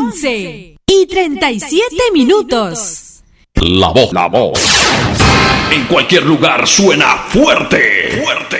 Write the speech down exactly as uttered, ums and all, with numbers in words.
once y treinta y siete minutos. La voz, la voz. En cualquier lugar suena fuerte, fuerte.